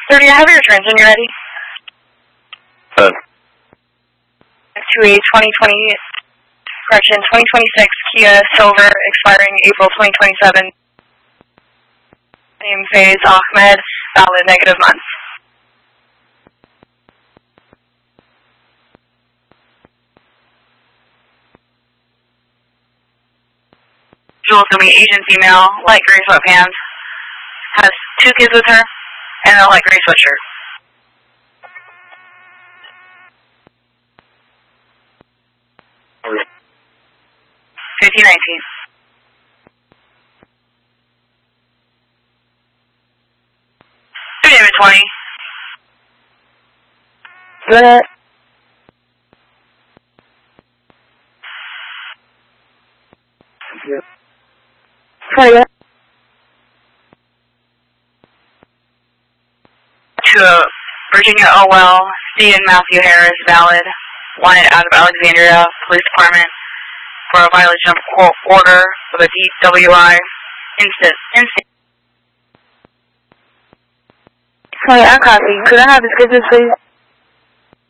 30, I have your returns when you're ready. 2A 2020, correction, 2026 Kia Silver, expiring April 2027. Name Faiz Ahmed, valid negative month. Jewel Sumi, Asian female, light gray sweatpants, has 2 kids with her, and a light gray sweatshirt. $15.19. 20. Good. Sorry. To Virginia Owell, Stephen Matthew Harris, valid. Wanted out of Alexandria Police Department for a violation of court order of a DWI. Instant. Sorry, I copy. Could I have his business, please?